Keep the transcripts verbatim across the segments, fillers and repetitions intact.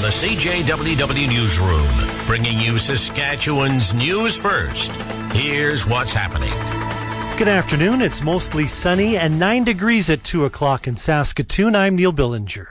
the C J W W Newsroom, bringing you Saskatchewan's news first. Here's what's happening. Good afternoon. It's mostly sunny and nine degrees at two o'clock in Saskatoon. I'm Neil Billinger.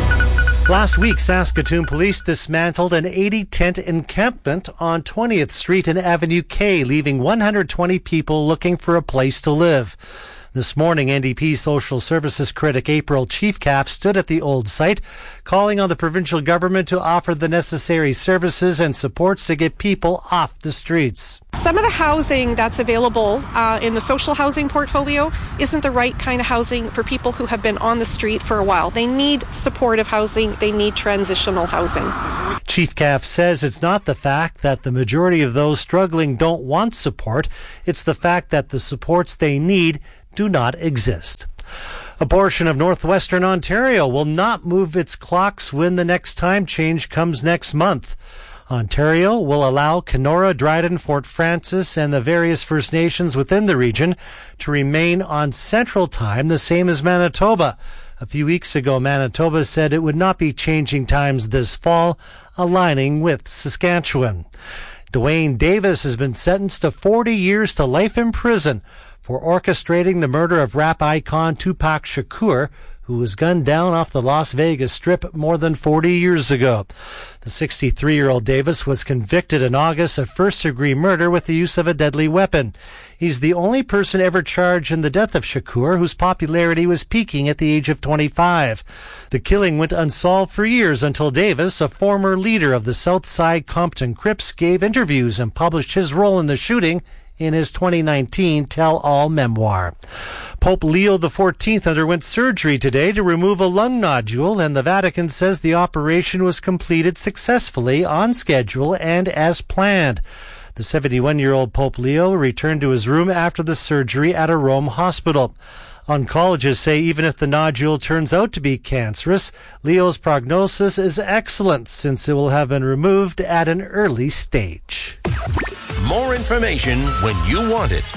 Last week, Saskatoon police dismantled an eighty-tent encampment on twentieth Street and Avenue K, leaving one hundred twenty people looking for a place to live. This morning, N D P Social Services critic April Chiefcalf stood at the old site, calling on the provincial government to offer the necessary services and supports to get people off the streets. Some of the housing that's available uh, in the social housing portfolio isn't the right kind of housing for people who have been on the street for a while. They need supportive housing. They need transitional housing. Chiefcalf says it's not the fact that the majority of those struggling don't want support. It's the fact that the supports they need do not exist. A portion of northwestern Ontario will not move its clocks when the next time change comes next month. Ontario will allow Kenora, Dryden, Fort Frances, and the various First Nations within the region to remain on Central Time, the same as Manitoba. A few weeks ago, Manitoba said it would not be changing times this fall, aligning with Saskatchewan. Dwayne Davis has been sentenced to forty years to life in prison for orchestrating the murder of rap icon Tupac Shakur, who was gunned down off the Las Vegas Strip more than forty years ago. The sixty-three-year-old Davis was convicted in August of first-degree murder with the use of a deadly weapon. He's the only person ever charged in the death of Shakur, whose popularity was peaking at the age of twenty-five. The killing went unsolved for years until Davis, a former leader of the Southside Compton Crips, gave interviews and published his role in the shooting in his twenty nineteen tell-all memoir. Pope Leo the fourteenth underwent surgery today to remove a lung nodule, and the Vatican says the operation was completed successfully, on schedule, and as planned. The seventy-one-year-old Pope Leo returned to his room after the surgery at a Rome hospital. Oncologists say even if the nodule turns out to be cancerous, Leo's prognosis is excellent since it will have been removed at an early stage. More information when you want it.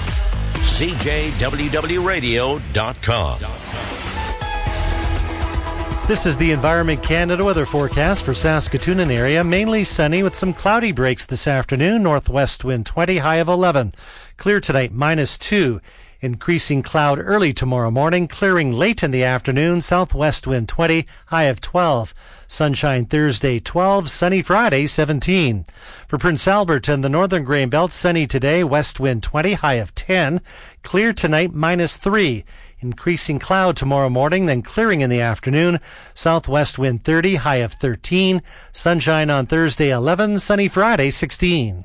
C J W W radio dot com. This is the Environment Canada weather forecast for Saskatoon and area. Mainly sunny with some cloudy breaks this afternoon. Northwest wind twenty, high of eleven. Clear tonight, minus two. Increasing cloud early tomorrow morning, clearing late in the afternoon. Southwest wind twenty, high of twelve. Sunshine Thursday twelve, sunny Friday seventeen. For Prince Albert and the Northern Grain Belt, sunny today, west wind twenty, high of ten. Clear tonight, minus three. Increasing cloud tomorrow morning, then clearing in the afternoon. Southwest wind thirty, high of thirteen. Sunshine on Thursday eleven, sunny Friday sixteen.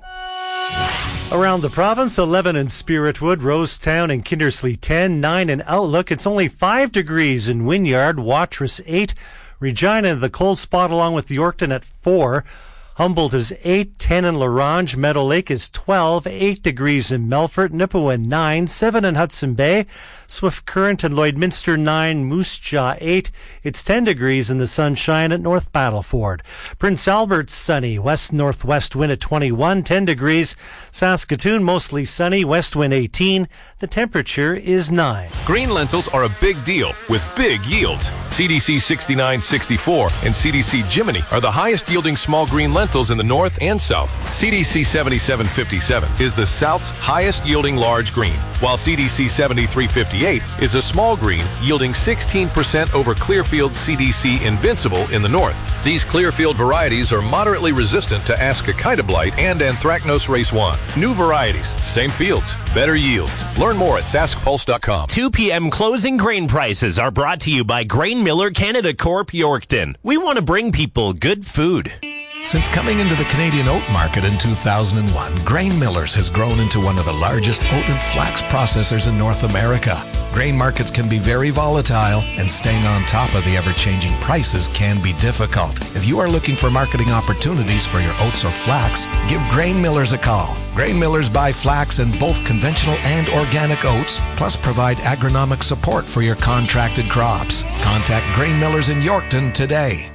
Around the province, eleven in Spiritwood, Rosetown and Kindersley ten, nine in Outlook. It's only five degrees in Wynyard, Watrous eight. Regina, the cold spot along with Yorkton at four. Humboldt is eight, ten in La Ronge. Meadow Lake is twelve, eight degrees in Melfort. Nipawin nine, seven in Hudson Bay. Swift Current and Lloydminster nine, Moose Jaw eight. It's ten degrees in the sunshine at North Battleford. Prince Albert's sunny, west-northwest wind at twenty-one, ten degrees. Saskatoon mostly sunny, west wind eighteen. The temperature is nine. Green lentils are a big deal with big yields. C D C sixty-nine sixty-four and C D C Jiminy are the highest yielding small green lentils in the north and south. C D C seventy-seven fifty-seven is the south's highest yielding large green, while C D C seventy-three fifty-eight is a small green yielding sixteen percent over Clearfield C D C Invincible in the north. These Clearfield varieties are moderately resistant to Ascochyta blight and Anthracnose race one. New varieties, same fields, better yields. Learn more at sask pulse dot com. two p.m. closing grain prices are brought to you by Grain Miller Canada Corp Yorkton. We want to bring people good food. Since coming into the Canadian oat market in two thousand one, Grain Millers has grown into one of the largest oat and flax processors in North America. Grain markets can be very volatile, and staying on top of the ever-changing prices can be difficult. If you are looking for marketing opportunities for your oats or flax, give Grain Millers a call. Grain Millers buy flax in both conventional and organic oats, plus provide agronomic support for your contracted crops. Contact Grain Millers in Yorkton today.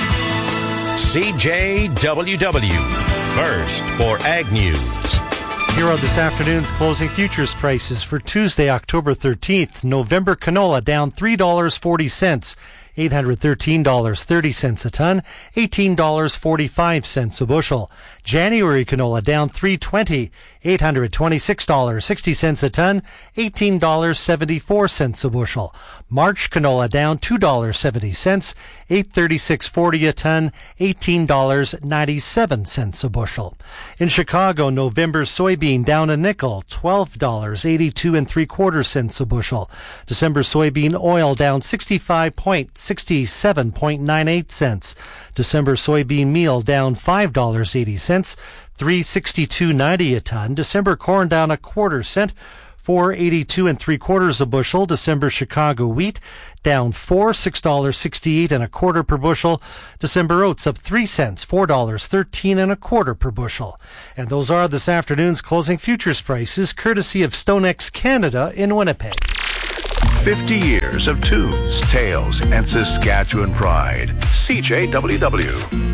C J W W, first for Ag News. Here are this afternoon's closing futures prices for Tuesday, October thirteenth. November canola down three dollars and forty cents. eight hundred thirteen dollars and thirty cents a ton, eighteen dollars and forty-five cents a bushel. January canola down three dollars and twenty cents, eight hundred twenty-six dollars and sixty cents a ton, eighteen dollars and seventy-four cents a bushel. March canola down two dollars and seventy cents, eight hundred thirty-six dollars and forty cents a ton, eighteen dollars and ninety-seven cents a bushel. In Chicago, November soybean down a nickel, twelve dollars and eighty-two and three quarter cents a bushel. December soybean oil down sixty-five point six seven nine eight cents. December soybean meal down five dollars and eighty cents, three sixty-two ninety a ton. December corn down a quarter cent, four eighty-two and three quarters a bushel. December Chicago wheat down four, six dollars sixty-eight and a quarter per bushel. December oats up three cents, four dollars thirteen and a quarter per bushel. And those are this afternoon's closing futures prices, courtesy of StoneX Canada in Winnipeg. fifty years of tunes, tales, and Saskatchewan pride. C J W W.